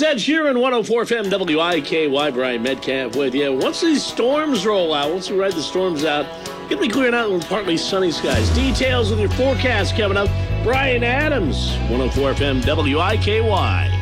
It's Ed Sheeran, 104 FM WIKY, Brian Metcalf with you. Once these storms roll out, once we ride the storms out, going to be clearing out with partly sunny skies. Details with your forecast coming up. Brian Adams, 104 FM WIKY.